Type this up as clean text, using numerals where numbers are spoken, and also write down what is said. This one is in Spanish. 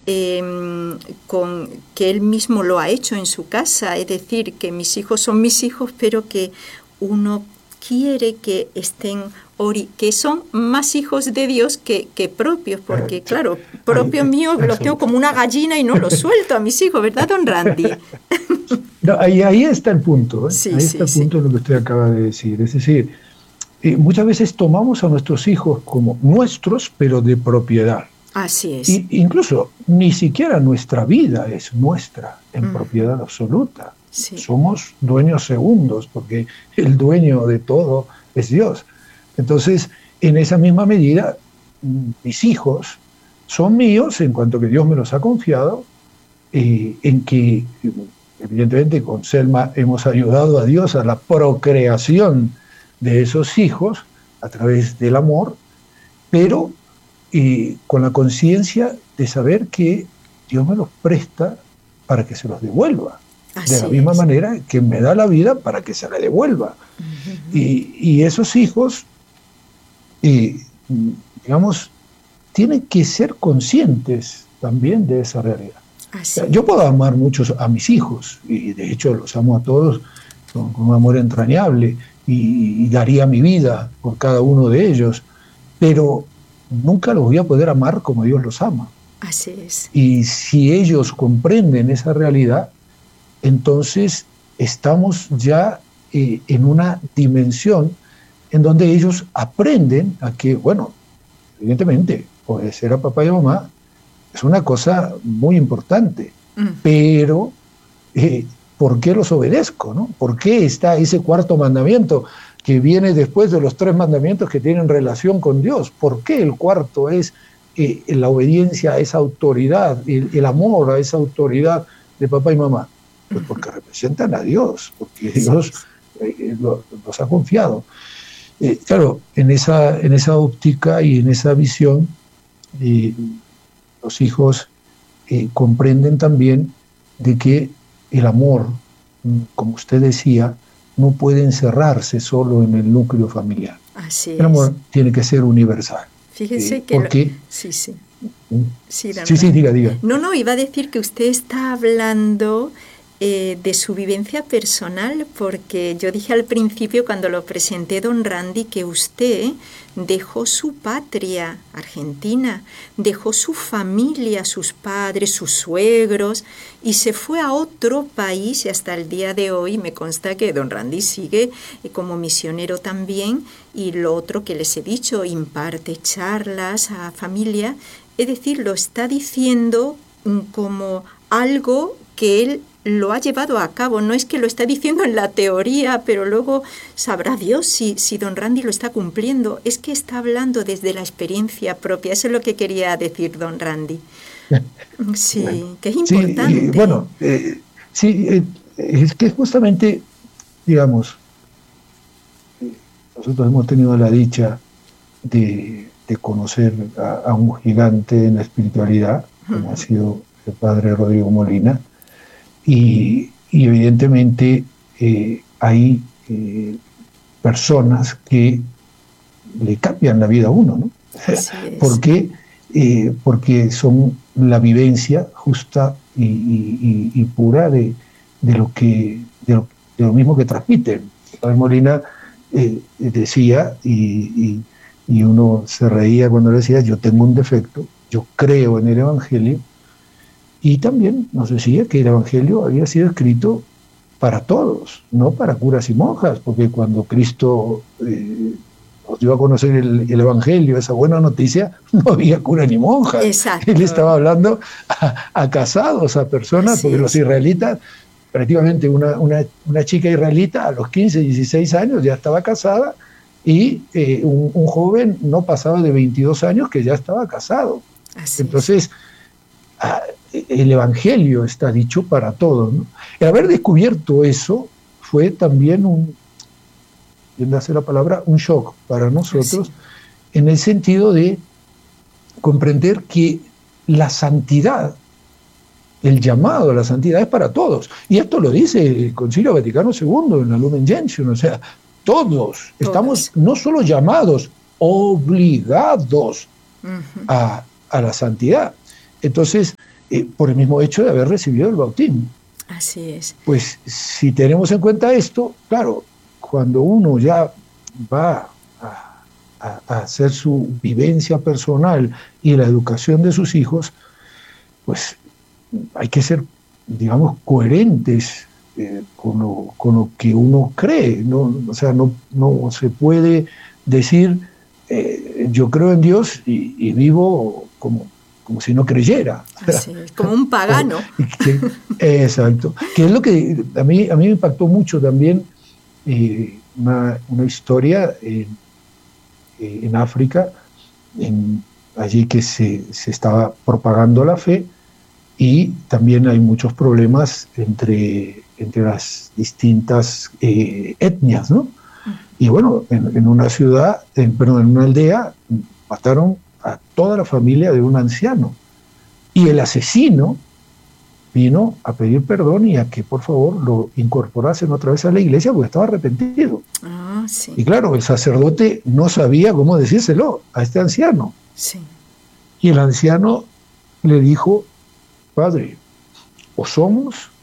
que él mismo lo ha hecho en su casa, es decir, que mis hijos son mis hijos, pero que uno quiere que estén, que son más hijos de Dios que propios, porque claro, propios míos los tengo como una gallina y no los suelto a mis hijos, ¿verdad, don Randy? No, ahí está el punto, ¿eh? Sí, ahí está el punto de lo que usted acaba de decir. Es decir, muchas veces tomamos a nuestros hijos como nuestros, pero de propiedad. Así es. Y incluso ni siquiera nuestra vida es nuestra en propiedad absoluta. Sí. Somos dueños segundos, porque el dueño de todo es Dios. Entonces, en esa misma medida, mis hijos son míos en cuanto que Dios me los ha confiado, en que, evidentemente, con Selma hemos ayudado a Dios a la procreación de esos hijos a través del amor, pero con la conciencia de saber que Dios me los presta para que se los devuelva. Así de la misma manera que me da la vida para que se la devuelva. Y esos hijos, digamos, tienen que ser conscientes también de esa realidad. Yo puedo amar mucho a mis hijos, y de hecho los amo a todos con un amor entrañable, y daría mi vida por cada uno de ellos, pero nunca los voy a poder amar como Dios los ama. Así es. Y si ellos comprenden esa realidad, entonces estamos ya en una dimensión en donde ellos aprenden a que, bueno, evidentemente, obedecer a papá y a mamá es una cosa muy importante, pero ¿por qué los obedezco, no? ¿Por qué está ese cuarto mandamiento que viene después de los 3 mandamientos que tienen relación con Dios? ¿Por qué el cuarto es la obediencia a esa autoridad, el amor a esa autoridad de papá y mamá? Pues porque representan a Dios, porque Dios los ha confiado. Claro, en esa óptica y en esa visión, los hijos comprenden también de que el amor, como usted decía, no puede encerrarse solo en el núcleo familiar. Así el amor tiene que ser universal. Fíjese que... Porque, sí, diga. No, iba a decir que usted está hablando de su vivencia personal, porque yo dije al principio cuando lo presenté, don Randy, que usted dejó su patria, Argentina, dejó su familia, sus padres, sus suegros, y se fue a otro país, y hasta el día de hoy me consta que don Randy sigue como misionero también, y lo otro que les he dicho, imparte charlas a familia, es decir, lo está diciendo como algo que él lo ha llevado a cabo, no es que lo está diciendo en la teoría, pero luego sabrá Dios si don Randy lo está cumpliendo, es que está hablando desde la experiencia propia, eso es lo que quería decir don Randy. Sí, bueno, que es importante. Es que justamente, digamos, nosotros hemos tenido la dicha de conocer a un gigante en la espiritualidad, como ha sido el padre Rodrigo Molina, y evidentemente hay personas que le cambian la vida a uno, ¿no? Porque son la vivencia justa y pura de lo mismo que transmiten. El padre Molina decía, y uno se reía cuando le decía, yo tengo un defecto, yo creo en el Evangelio. Y también nos decía que el Evangelio había sido escrito para todos, no para curas y monjas, porque cuando Cristo nos dio a conocer el Evangelio, esa buena noticia, no había cura ni monjas. Exacto. Él estaba hablando a casados, a personas, porque los israelitas, prácticamente una chica israelita a los 15, 16 años ya estaba casada, y un joven no pasaba de 22 años que ya estaba casado. Entonces, el Evangelio está dicho para todos, ¿no? El haber descubierto eso fue también un shock para nosotros, en el sentido de comprender que la santidad, el llamado a la santidad es para todos. Y esto lo dice el Concilio Vaticano II en la Lumen Gentium, o sea, todos estamos no solo llamados, obligados a la santidad. Entonces, por el mismo hecho de haber recibido el bautismo. Así es. Pues si tenemos en cuenta esto, claro, cuando uno ya va a hacer su vivencia personal y la educación de sus hijos, pues hay que ser, digamos, coherentes con lo que uno cree, ¿no? O sea, no se puede decir yo creo en Dios y vivo como si no creyera. Así, como un pagano. Exacto. Que es lo que a mí me impactó mucho también, una historia en África, allí que se estaba propagando la fe, y también hay muchos problemas entre las distintas etnias, ¿no? Y bueno, en una ciudad, en una aldea, mataron a toda la familia de un anciano. Y el asesino vino a pedir perdón y a que por favor lo incorporasen otra vez a la iglesia porque estaba arrepentido. Sí. Y claro, el sacerdote no sabía cómo decírselo a este anciano. Sí. Y el anciano le dijo: Padre, o somos